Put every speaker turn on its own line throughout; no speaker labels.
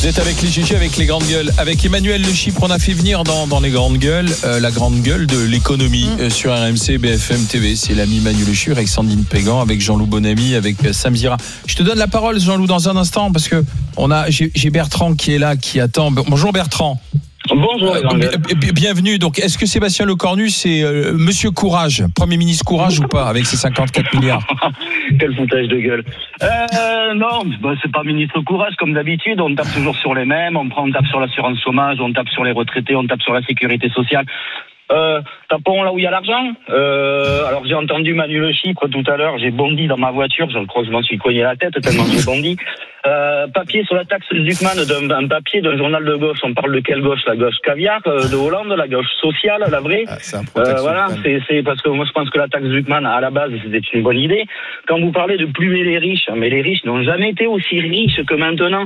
Vous êtes avec les GG, avec les grandes gueules. Avec Emmanuel Le Chypre, on a fait venir dans les grandes gueules la grande gueule de l'économie sur RMC, BFM TV. C'est l'ami Emmanuel Le Chypre avec Sandrine Pégan, avec Jean-Loup Bonamy, avec Sam Zira. Je te donne la parole, Jean-Loup, dans un instant, parce que j'ai Bertrand qui est là, qui attend. Bonjour Bertrand.
Bonjour.
Bienvenue. Donc, est-ce que Sébastien Lecornu, c'est Monsieur Courage, Premier ministre Courage ou pas, avec ses 54 milliards?
Quel foutage de gueule. Non, c'est pas ministre Courage, comme d'habitude. On tape toujours sur les mêmes. On tape sur l'assurance chômage, on tape sur les retraités, on tape sur la sécurité sociale. Tapons là où il y a l'argent. Alors j'ai entendu Manu Le Chypre tout à l'heure, j'ai bondi dans ma voiture, je crois que je m'en suis cogné la tête tellement j'ai bondi. Papier sur la taxe Zuckman, un papier d'un journal de gauche. On parle de quelle gauche? La gauche caviar de Hollande, la gauche sociale, la vraie. Voilà, c'est parce que moi je pense que la taxe Zuckman à la base c'était une bonne idée. Quand vous parlez de plumer les riches, mais les riches n'ont jamais été aussi riches que maintenant.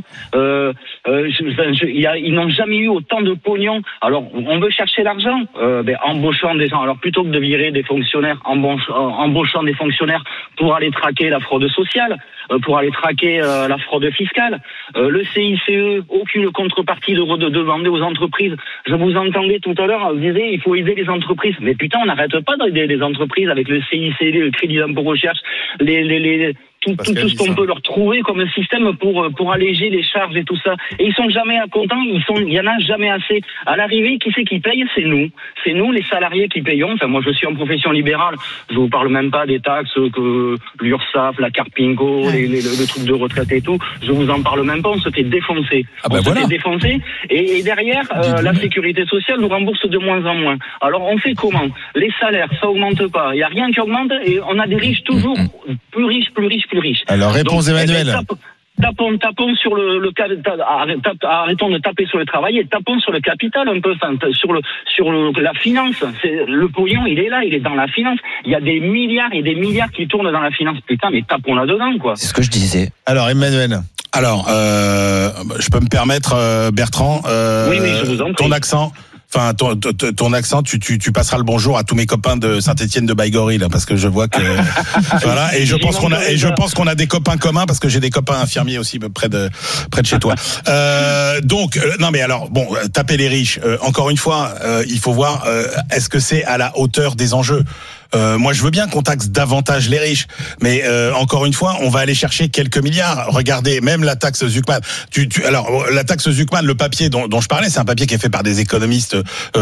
Ils n'ont jamais eu autant de pognon. Alors on veut chercher l'argent, embauchant des gens. Alors plutôt que de virer des fonctionnaires, embauchant des fonctionnaires pour aller traquer la fraude sociale, pour aller traquer la fraude fiscale. Le CICE, aucune contrepartie de demander aux entreprises. Je vous entendais tout à l'heure, vous disiez il faut aider les entreprises. Mais putain, on n'arrête pas d'aider les entreprises avec le CICE, le crédit d'impôt recherche, tout ce qu'on peut leur trouver comme un système pour alléger les charges et tout ça. Et ils sont jamais contents, il y en a jamais assez. À l'arrivée, qui c'est qui paye? C'est nous, les salariés qui payons. Enfin, moi, je suis en profession libérale. Je vous parle même pas des taxes que l'URSSAF, la Carpingo, le truc de retraite et tout. Je vous en parle même pas. On se fait défoncer. Fait défoncer. Et derrière, la sécurité sociale nous rembourse de moins en moins. Alors, on fait comment? Les salaires, ça augmente pas. Il y a rien qui augmente et on a des riches toujours plus riches.
Alors, réponse Emmanuel.
Tapons sur arrêtons de taper sur le travail et tapons sur le capital un peu, sur la finance. Le pognon, il est là, il est dans la finance. Il y a des milliards et des milliards qui tournent dans la finance. Putain, mais tapons là-dedans, quoi.
C'est ce que je disais. Alors, Emmanuel.
Alors, je peux me permettre, Bertrand,
oui, je vous en prie.
ton accent. Enfin, ton accent, tu passeras le bonjour à tous mes copains de Saint-Étienne de Baïgorry, là, parce que je vois que voilà. Et je pense qu'on a des copains communs, parce que j'ai des copains infirmiers aussi près de chez toi. Donc, non, mais alors, bon, taper les riches. Encore une fois, il faut voir, est-ce que c'est à la hauteur des enjeux? Moi, je veux bien qu'on taxe davantage les riches, mais encore une fois, on va aller chercher quelques milliards. Regardez, même la taxe Zuckman. Alors, la taxe Zuckman, le papier dont je parlais, c'est un papier qui est fait par des économistes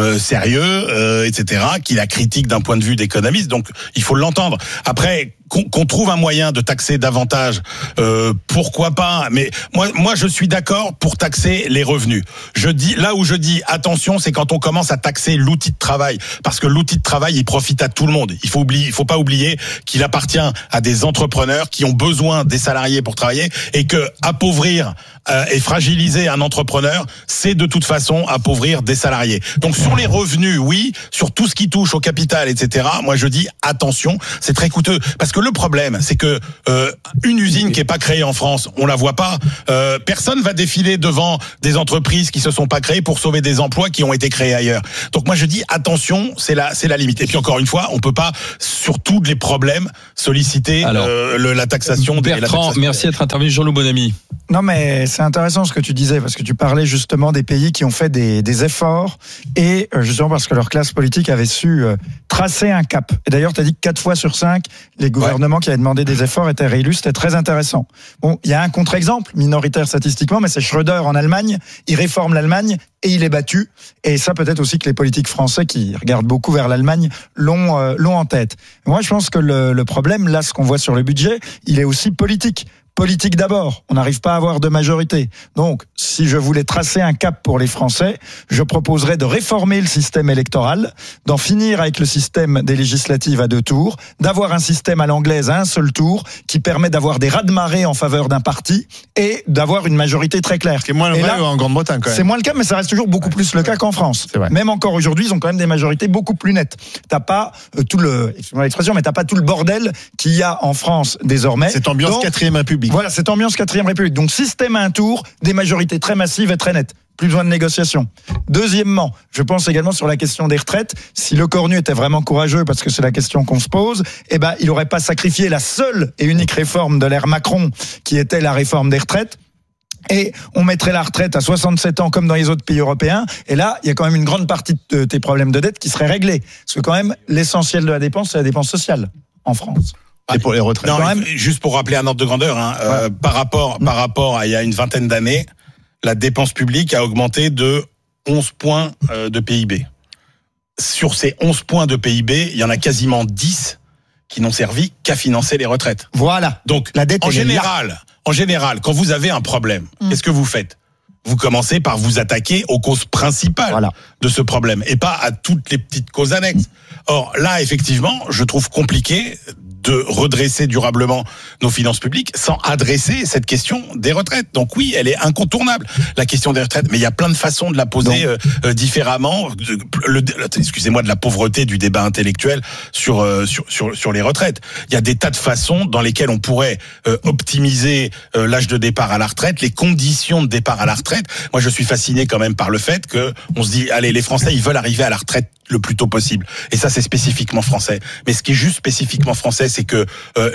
sérieux, etc., qui la critique d'un point de vue d'économiste. Donc, il faut l'entendre. Après, qu'on trouve un moyen de taxer davantage, pourquoi pas? Mais moi, je suis d'accord pour taxer les revenus. Je dis attention, c'est quand on commence à taxer l'outil de travail, parce que l'outil de travail, il profite à tout le monde. Il faut pas oublier qu'il appartient à des entrepreneurs qui ont besoin des salariés pour travailler, et que appauvrir et fragiliser un entrepreneur, c'est de toute façon appauvrir des salariés. Donc sur les revenus, oui, sur tout ce qui touche au capital, etc. Moi, je dis attention, c'est très coûteux, parce que le problème, c'est que une usine qui est pas créée en France, on la voit pas. Personne va défiler devant des entreprises qui se sont pas créées pour sauver des emplois qui ont été créés ailleurs. Donc moi, je dis attention, c'est la limite. Et puis encore une fois, on peut pas sur tous les problèmes solliciter la taxation.
Bertrand, merci d'être intervenu. Jean-Loup Bonamy.
Non, mais c'est intéressant ce que tu disais, parce que tu parlais justement des pays qui ont fait des efforts, et justement parce que leur classe politique avait su tracer un cap. Et d'ailleurs, tu as dit que 4 fois sur 5, les gouvernements qui avaient demandé des efforts étaient réélus. C'était très intéressant. Bon, il y a un contre-exemple, minoritaire statistiquement, mais c'est Schröder en Allemagne. Il réforme l'Allemagne et il est battu. Et ça, peut-être aussi que les politiques français qui regardent beaucoup vers l'Allemagne l'ont en tête. Moi, je pense que le problème, là, ce qu'on voit sur le budget, il est aussi politique. Politique d'abord, on n'arrive pas à avoir de majorité. Donc, si je voulais tracer un cap pour les Français, je proposerais de réformer le système électoral, d'en finir avec le système des législatives à 2 tours, d'avoir un système à l'anglaise à un seul tour, qui permet d'avoir des raz-de-marée en faveur d'un parti et d'avoir une majorité très claire.
Ce qui est moins le cas en Grande-Bretagne, quand même.
C'est moins le cas, mais ça reste toujours beaucoup plus le cas qu'en France. Même encore aujourd'hui, ils ont quand même des majorités beaucoup plus nettes. T'as pas excusez-moi l'expression, mais t'as pas tout le bordel qu'il y a en France désormais.
Cette ambiance 4ème République.
Voilà, cette ambiance 4ème République. Donc, système à un tour, des majorités très massives et très nettes. Plus besoin de négociation. Deuxièmement, je pense également sur la question des retraites. Si Lecornu était vraiment courageux, parce que c'est la question qu'on se pose, il n'aurait pas sacrifié la seule et unique réforme de l'ère Macron, qui était la réforme des retraites. Et on mettrait la retraite à 67 ans comme dans les autres pays européens. Et là, il y a quand même une grande partie de tes problèmes de dette qui seraient réglés. Parce que quand même, l'essentiel de la dépense, c'est la dépense sociale en France.
Et pour les retraites.
Non,
quand même.
juste pour rappeler un ordre de grandeur, par rapport à il y a une vingtaine d'années, la dépense publique a augmenté de 11 points de PIB. Sur ces 11 points de PIB, il y en a quasiment 10 qui n'ont servi qu'à financer les retraites.
Voilà.
Donc,
la dette,
en général, quand vous avez un problème, qu'est-ce que vous faites ? Vous commencez par vous attaquer aux causes principales de ce problème et pas à toutes les petites causes annexes. Or, là, effectivement, je trouve compliqué de redresser durablement nos finances publiques sans adresser cette question des retraites. Donc oui, elle est incontournable, la question des retraites, mais il y a plein de façons de la poser différemment. Excusez-moi, de la pauvreté du débat intellectuel sur les retraites. Il y a des tas de façons dans lesquelles on pourrait optimiser l'âge de départ à la retraite, les conditions de départ à la retraite. Moi, je suis fasciné quand même par le fait que on se dit, allez, les Français, ils veulent arriver à la retraite le plus tôt possible. Et ça, c'est spécifiquement français. Mais ce qui est juste spécifiquement français, c'est que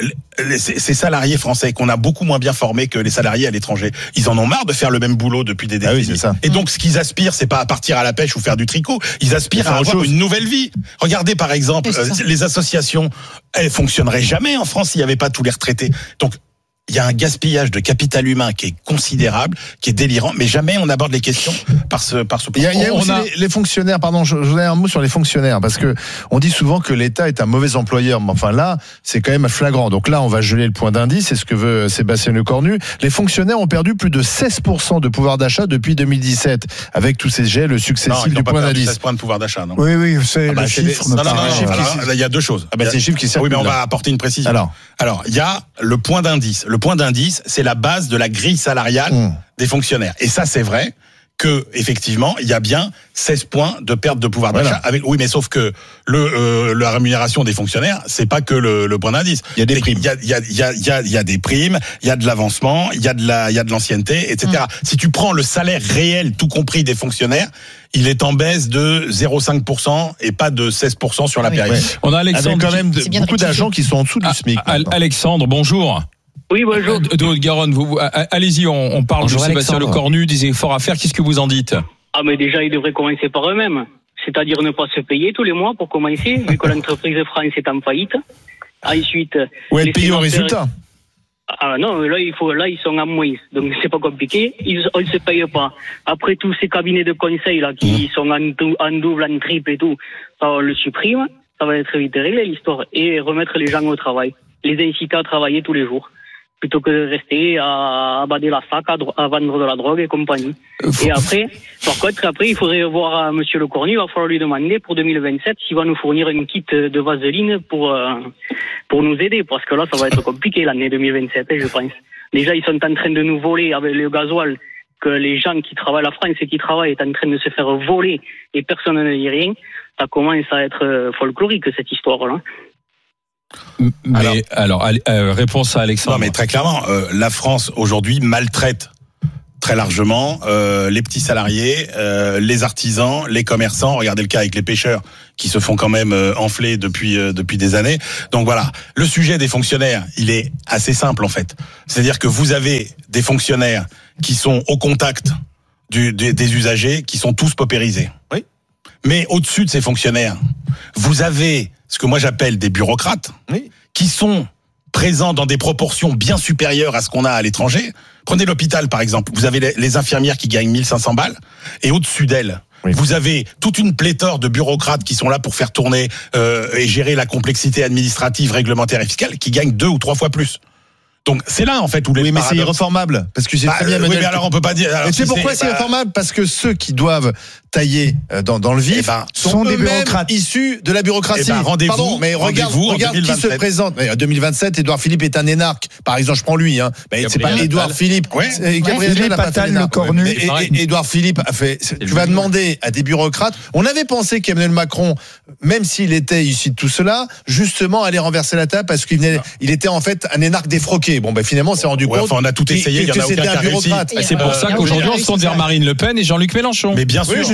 ces salariés français qu'on a beaucoup moins bien formés que les salariés à l'étranger, ils en ont marre de faire le même boulot depuis des décennies.
Ah oui, c'est ça.
Et donc, ce qu'ils aspirent, c'est pas à partir à la pêche ou faire du tricot. Ils aspirent à avoir une nouvelle vie. Regardez, par exemple, les associations, elles fonctionneraient jamais en France s'il n'y avait pas tous les retraités. Donc, il y a un gaspillage de capital humain qui est considérable, qui est délirant, mais jamais on aborde les questions par ce
Il y a aussi les fonctionnaires, pardon, je voudrais un mot sur les fonctionnaires, parce que on dit souvent que l'État est un mauvais employeur, mais enfin là, c'est quand même flagrant. Donc là, on va geler le point d'indice, c'est ce que veut Sébastien Lecornu. Les fonctionnaires ont perdu plus de 16% de pouvoir d'achat depuis 2017, avec tous ces gels successifs du point d'indice.
16 points de pouvoir d'achat, non?
Oui, c'est le chiffre.
Non, il y a deux choses.
C'est les chiffres qui circulent.
Oui, mais on va apporter une précision. Alors, il y a le point d'indice. Le point d'indice, c'est la base de la grille salariale des fonctionnaires. Et ça, c'est vrai que, effectivement, il y a bien 16 points de perte de pouvoir d'achat. Oui, mais sauf que la rémunération des fonctionnaires, c'est pas que le point d'indice. Il y a des primes. Il y a des primes, il y a de l'avancement, il y a de l'ancienneté, etc. Si tu prends le salaire réel, tout compris des fonctionnaires, il est en baisse de 0,5% et pas de 16% sur la période.
On a Alexandre.
Avec quand même beaucoup d'agents qui sont en dessous du SMIC.
Alexandre, bonjour.
Oui, bonjour.
De Haute-Garonne, allez-y, on parle
bonjour
de Sébastien Lecornu, des efforts à faire. Qu'est-ce que vous en dites ?
Ah, mais déjà, ils devraient commencer par eux-mêmes. C'est-à-dire ne pas se payer tous les mois pour commencer, vu que l'entreprise de France est en faillite. Ensuite.
Ou être payé au résultat.
Ah non, là ils sont en moins, donc c'est pas compliqué. On ne se paye pas. Après tous ces cabinets de conseil là qui sont en double, en triple et tout, ça on le supprime. Ça va être vite réglé l'histoire et remettre les gens au travail, les inciter à travailler tous les jours, plutôt que de rester à bader la sac, à vendre de la drogue et compagnie. Et après, par contre, il faudrait voir Monsieur Lecornu, il va falloir lui demander pour 2027 s'il va nous fournir une kit de vaseline pour nous aider, parce que là, ça va être compliqué l'année 2027, je pense. Déjà, ils sont en train de nous voler avec le gasoil, que les gens qui travaillent, la France qui travaille est en train de se faire voler et personne ne dit rien. Ça commence à être folklorique, cette histoire-là.
Mais alors réponse à Alexandre.
Non, mais très clairement, la France aujourd'hui maltraite très largement les petits salariés, les artisans, les commerçants. Regardez le cas avec les pêcheurs qui se font quand même enfler depuis des années. Donc voilà, le sujet des fonctionnaires, il est assez simple en fait. C'est-à-dire que vous avez des fonctionnaires qui sont au contact des usagers, qui sont tous paupérisés. Oui. Mais au-dessus de ces fonctionnaires, vous avez ce que moi j'appelle des bureaucrates, qui sont présents dans des proportions bien supérieures à ce qu'on a à l'étranger. Prenez l'hôpital par exemple, vous avez les infirmières qui gagnent 1500 balles, et au-dessus d'elles, vous avez toute une pléthore de bureaucrates qui sont là pour faire tourner et gérer la complexité administrative, réglementaire et fiscale, qui gagnent 2 ou 3 fois plus. Donc c'est là en fait où les
mais c'est irréformable parce que c'est très bien.
Oui, mais alors on peut pas dire.
Mais tu sais pourquoi c'est irréformable ? Parce que ceux qui doivent tailler dans le vif sont des bureaucrates issus de la bureaucratie.
Rendez-vous.
Pardon, mais regarde qui se présente. En 2027, Édouard Philippe est un énarque. Par exemple, je prends lui. C'est pas Édouard Philippe.
Gabriel Attal, Lecornu.
Édouard Philippe a fait. Tu vas demander à des bureaucrates. On avait pensé qu'Emmanuel Macron, même s'il était issu de tout cela, justement allait renverser la table parce qu'il était en fait un énarque défroqué. Bon, finalement, on s'est rendu compte.
On a tout essayé, il y en a aucun qui a réussi.
C'est pour ça qu'aujourd'hui, on se tourne vers Marine Le Pen et Jean-Luc Mélenchon.
Mais bien sûr.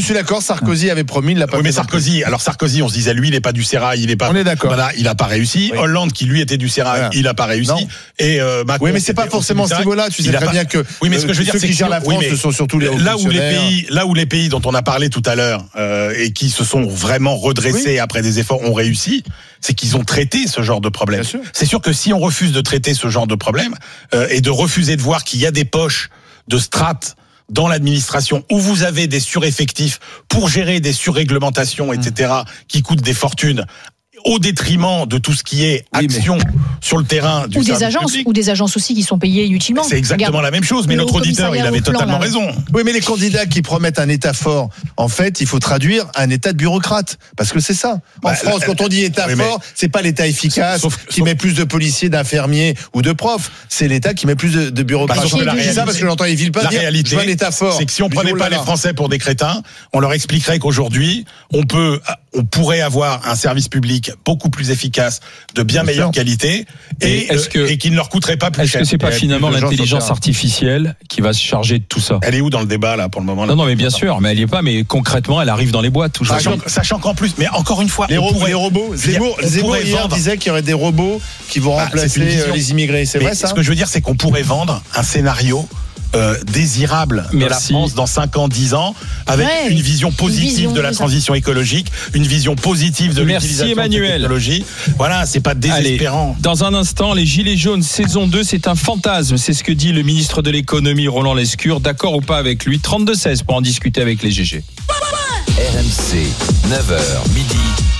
suis d'accord, Sarkozy avait promis, il l'a pas
Oui,
fait.
mais Sarkozy, on se disait, lui, il est pas du Sérail, il est pas.
On est d'accord.
Voilà, il a pas réussi.
Oui.
Hollande, qui lui était du Sérail,
Voilà.
il a pas réussi.
Non.
Et Macron.
Oui, mais c'est pas forcément ce niveau-là. Tu sais très bien que
oui, mais ce que je veux dire,
ceux
c'est
qui
que
gèrent la France, ce sont surtout les hauts fonctionnaires.
là où les pays dont on a parlé tout à l'heure et qui se sont vraiment redressés après des efforts ont réussi, c'est qu'ils ont traité ce genre de problème.
Bien sûr.
C'est sûr que si on refuse de traiter ce genre de problème et de refuser de voir qu'il y a des poches de strates dans l'administration où vous avez des sureffectifs pour gérer des surréglementations, etc., qui coûtent des fortunes, au détriment de tout ce qui est action sur le terrain du service public.
Ou des agences aussi qui sont payées utilement.
C'est exactement la même chose, mais
le
notre auditeur, il avait totalement raison.
Oui, mais les candidats qui promettent un État fort, en fait, il faut traduire un État de bureaucrate. Parce que c'est ça. En France, quand on dit État fort, c'est pas l'État efficace qui met plus de policiers, d'infirmiers ou de profs. C'est l'État qui met plus de bureaucrates.
Sauf que la réalité,
ça parce que j'entends les Villepin dire, je veux un État fort.
C'est que si on prenait pas les Français pour des crétins, on leur expliquerait qu'aujourd'hui, on pourrait avoir un service public beaucoup plus efficace, de bien meilleure qualité, et qui ne leur coûterait pas plus cher.
Est-ce que c'est pas finalement l'intelligence artificielle qui va se charger de tout ça?
Elle est où dans le débat là pour le moment?
Non, mais bien sûr, mais elle y est pas. Mais concrètement, elle arrive dans les boîtes.
Sachant qu'en plus, mais encore une fois,
les robots. Zemmour hier disait qu'il y aurait des robots qui vont remplacer les immigrés. C'est vrai ça?
Ce que je veux dire, c'est qu'on pourrait vendre un scénario désirable de la France dans 5 ans, 10 ans, avec une vision positive de la transition écologique, une vision positive de l'utilisation de la technologie. Voilà, c'est pas désespérant.
Allez, dans un instant, les Gilets jaunes saison 2, c'est un fantasme. C'est ce que dit le ministre de l'économie, Roland Lescure. D'accord ou pas avec lui? 32-16 pour en discuter avec les GG.
RMC, 9h, midi,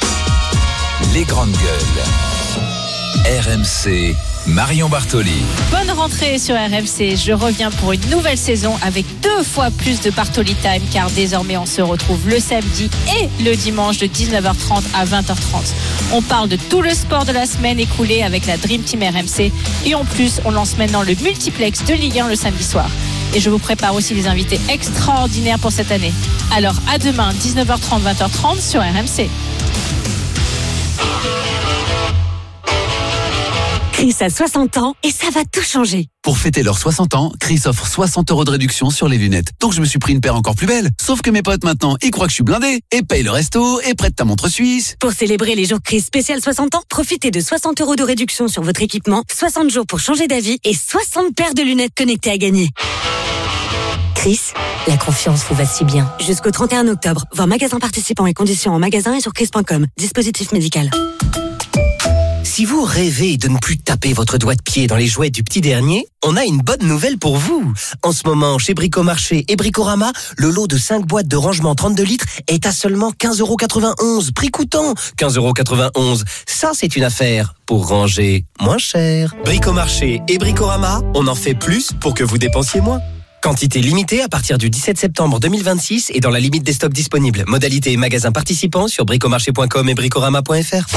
les grandes gueules. RMC, Marion Bartoli.
Bonne rentrée sur RMC. Je reviens pour une nouvelle saison avec 2 fois plus de Bartoli Time, car désormais on se retrouve le samedi et le dimanche de 19h30 à 20h30. On parle de tout le sport de la semaine écoulée avec la Dream Team RMC, et en plus on lance maintenant le multiplex de Ligue 1 le samedi soir. Et je vous prépare aussi des invités extraordinaires pour cette année. Alors à demain 19h30 20h30 sur RMC.
Chris a 60 ans et ça va tout changer.
Pour fêter leurs 60 ans, Chris offre 60 € de réduction sur les lunettes. Donc je me suis pris une paire encore plus belle. Sauf que mes potes maintenant, ils croient que je suis blindé et payent le resto et prêtent ta montre suisse.
Pour célébrer les jours Chris spécial 60 ans, profitez de 60 € de réduction sur votre équipement, 60 jours pour changer d'avis et 60 paires de lunettes connectées à gagner. Chris, la confiance vous va si bien. Jusqu'au 31 octobre, voir magasin participants et conditions en magasin et sur chris.com. Dispositif médical.
Si vous rêvez de ne plus taper votre doigt de pied dans les jouets du petit dernier, on a une bonne nouvelle pour vous. En ce moment, chez Bricomarché et Bricorama, le lot de 5 boîtes de rangement 32 litres est à seulement 15,91 €. Prix coûtant 15,91 €. Ça, c'est une affaire pour ranger moins cher. Bricomarché et Bricorama, on en fait plus pour que vous dépensiez moins. Quantité limitée à partir du 17 septembre 2026 et dans la limite des stocks disponibles. Modalité et magasins participants sur bricomarché.com et bricorama.fr.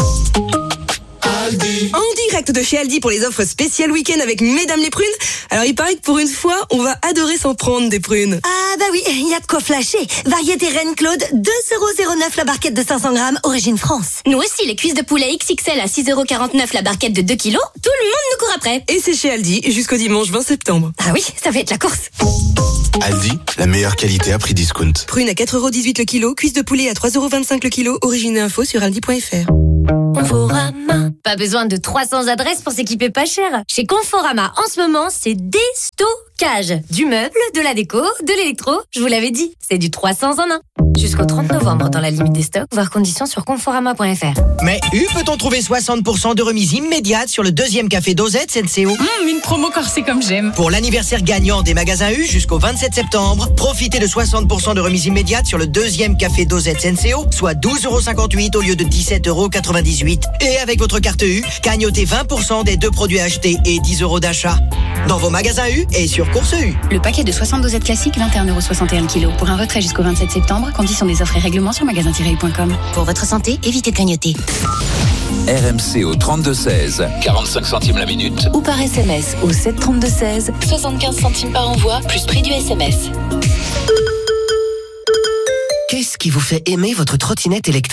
En direct de chez Aldi pour les offres spéciales week-end avec Mesdames les prunes. Alors il paraît que pour une fois, on va adorer s'en prendre des prunes.
Ah bah oui, il y a de quoi flasher. Variété Reine Claude, 2,09 € la barquette de 500 grammes, origine France.
Nous aussi, les cuisses de poulet XXL à 6,49 € la barquette de 2 kilos, tout le monde nous court après.
Et c'est chez Aldi jusqu'au dimanche 20 septembre.
Ah oui, ça va être la course.
Aldi, la meilleure qualité à prix discount.
Prune à 4,18 € le kilo, cuisse de poulet à 3,25 € le kilo, origine et info sur aldi.fr.
Conforama. Pas besoin de 300 adresses pour s'équiper pas cher. Chez Conforama, en ce moment, c'est déstockage. Du meuble, de la déco, de l'électro. Je vous l'avais dit, c'est du 300 en 1. Jusqu'au 30 novembre dans la limite des stocks, voir conditions sur conforama.fr.
Mais peut-on trouver 60% de remise immédiate sur le deuxième café Dosette Senseo?
Une promo corsée comme j'aime.
Pour l'anniversaire gagnant des magasins U jusqu'au 27 septembre, profitez de 60% de remise immédiate sur le deuxième café Dosette Senseo, soit 12,58 € au lieu de 17,98 €. Et avec votre carte U, gagnotez 20% des 2 produits achetés et 10 € d'achat. Dans vos magasins U et sur Course U.
Le paquet de 60 dosettes classiques, 21,61 € le kilo. Pour un retrait jusqu'au 27 septembre, conditions des offres et règlements sur magasin-u.com.
Pour votre santé, évitez de clignoter.
RMC au 32-16, 45 centimes la minute.
Ou par SMS au 732-16, 75 centimes par envoi, plus prix du SMS.
Qu'est-ce qui vous fait aimer votre trottinette électrique ?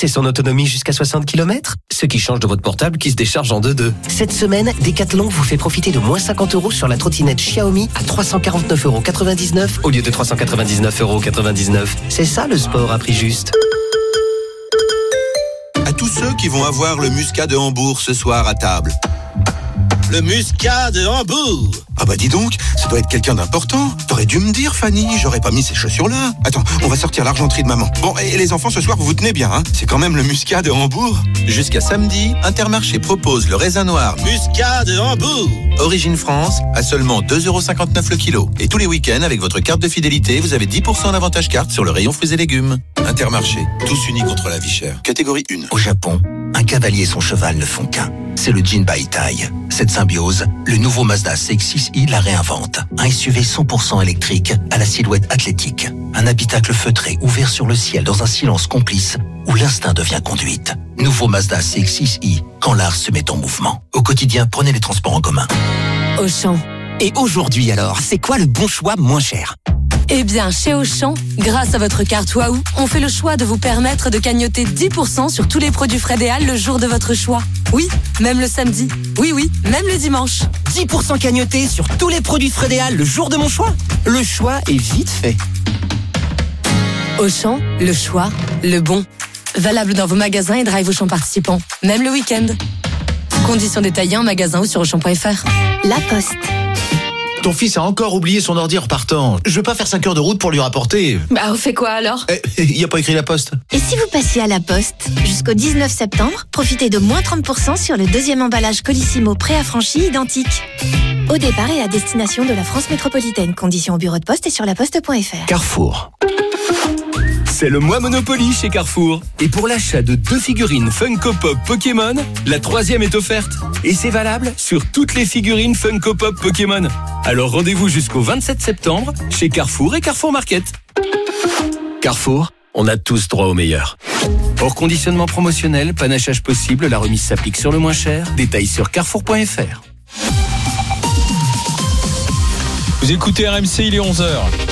c'est son autonomie jusqu'à 60 km. Ce qui change de votre portable qui se décharge en 2-2. Cette semaine, Decathlon vous fait profiter de moins 50 € sur la trottinette Xiaomi à 349,99 € au lieu de 399,99 €. C'est ça le sport à prix juste.
À tous ceux qui vont avoir le muscat de Hambourg ce soir à table. Le muscat de Hambourg. Ah bah dis donc, ça doit être quelqu'un d'important. T'aurais dû me dire, Fanny, j'aurais pas mis ces chaussures-là. Attends, on va sortir l'argenterie de maman. Bon, et les enfants, ce soir, vous vous tenez bien, hein. C'est quand même le muscat de Hambourg. Jusqu'à samedi, Intermarché propose le raisin noir muscat de Hambourg. Origine France, à seulement 2,59 € le kilo. Et tous les week-ends, avec votre carte de fidélité, vous avez 10% d'avantage carte sur le rayon fruits et légumes. Intermarché, tous unis contre la vie chère. Catégorie 1.
Au Japon, un cavalier et son cheval ne font qu'un. C'est le Jinbaitai. Cette symbiose, le nouveau Mazda CX-6i la réinvente. Un SUV 100% électrique à la silhouette athlétique. Un habitacle feutré ouvert sur le ciel dans un silence complice où l'instinct devient conduite. Nouveau Mazda CX-6i, quand l'art se met en mouvement. Au quotidien, prenez les transports en commun.
Auchan.
Et aujourd'hui alors, c'est quoi le bon choix moins cher ?
Eh bien, chez Auchan, grâce à votre carte Waouh, on fait le choix de vous permettre de cagnoter 10% sur tous les produits Frédéal le jour de votre choix. Oui, même le samedi. Oui, même le dimanche.
10% cagnoté sur tous les produits Frédéal le jour de mon choix. Le choix est vite fait.
Auchan, le choix, le bon. Valable dans vos magasins et drive Auchan participants, même le week-end. Conditions détaillées en magasin ou sur Auchan.fr.
La Poste.
Ton fils a encore oublié son ordi en repartant. Je veux pas faire 5 heures de route pour lui rapporter.
Bah, on fait quoi alors ?
Il y a pas écrit La Poste.
Et si vous passiez à La Poste ? Jusqu'au 19 septembre, profitez de moins 30% sur le deuxième emballage Colissimo préaffranchi identique. Au départ et à destination de la France métropolitaine. Conditions au bureau de poste et sur laposte.fr.
Carrefour.
C'est le mois Monopoly chez Carrefour. Et pour l'achat de 2 figurines Funko Pop Pokémon, la 3e est offerte. Et c'est valable sur toutes les figurines Funko Pop Pokémon. Alors rendez-vous jusqu'au 27 septembre chez Carrefour et Carrefour Market. Carrefour, on a tous droit au meilleur. Hors conditionnement promotionnel, panachage possible, la remise s'applique sur le moins cher. Détails sur carrefour.fr.
Vous écoutez RMC, il est 11h.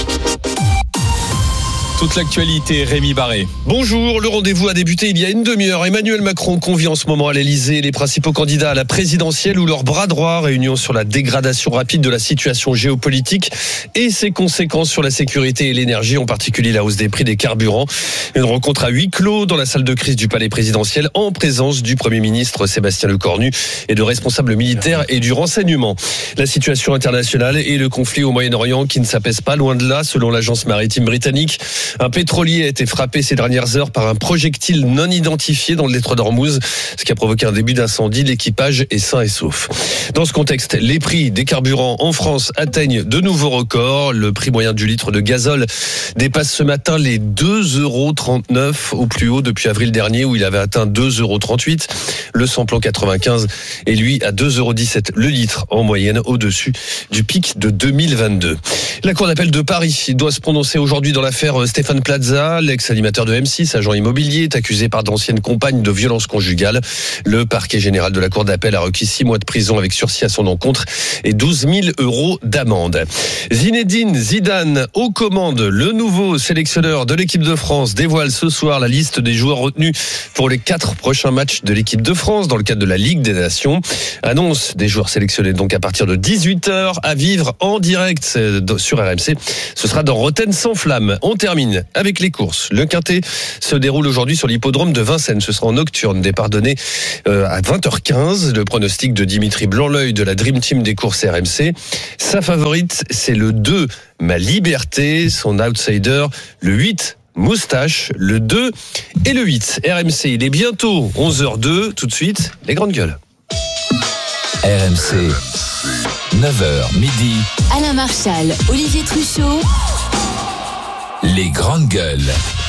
Toute l'actualité, Rémi Barré.
Bonjour, le rendez-vous a débuté il y a une demi-heure. Emmanuel Macron convie en ce moment à l'Elysée les principaux candidats à la présidentielle ou leur bras droit, réunion sur la dégradation rapide de la situation géopolitique et ses conséquences sur la sécurité et l'énergie, en particulier la hausse des prix des carburants. Une rencontre à huis clos dans la salle de crise du palais présidentiel en présence du Premier ministre Sébastien Lecornu et de responsables militaires et du renseignement. La situation internationale et le conflit au Moyen-Orient qui ne s'apaise pas, loin de là, selon l'agence maritime britannique. Un pétrolier a été frappé ces dernières heures par un projectile non identifié dans le détroit d'Ormuz, ce qui a provoqué un début d'incendie. L'équipage est sain et sauf. Dans ce contexte, les prix des carburants en France atteignent de nouveaux records. Le prix moyen du litre de gazole dépasse ce matin les 2,39 € au plus haut depuis avril dernier où il avait atteint 2,38 €. Le samplon 95 est lui à 2,17 € le litre en moyenne, au-dessus du pic de 2022. La Cour d'appel de Paris doit se prononcer aujourd'hui dans l'affaire Stéphane Plaza. L'ex-animateur de M6, agent immobilier, est accusé par d'anciennes compagnes de violences conjugales. Le parquet général de la Cour d'appel a requis 6 mois de prison avec sursis à son encontre et 12 000 € d'amende. Zinedine Zidane aux commandes. Le nouveau sélectionneur de l'équipe de France dévoile ce soir la liste des joueurs retenus pour les 4 prochains matchs de l'équipe de France dans le cadre de la Ligue des Nations. Annonce des joueurs sélectionnés donc à partir de 18h à vivre en direct sur RMC. Ce sera dans Rotten sans flamme. On termine avec les courses. Le Quintet se déroule aujourd'hui sur l'hippodrome de Vincennes. Ce sera en nocturne. Départ donné à 20h15. Le pronostic de Dimitri Blanc-L'œil de la Dream Team des courses RMC. Sa favorite, c'est le 2, Ma Liberté. Son outsider, le 8, Moustache, le 2 et le 8. RMC, il est bientôt 11h02. Tout de suite, les grandes gueules.
RMC, 9h midi.
Alain Marchal, Olivier Truchot.
Les grandes gueules.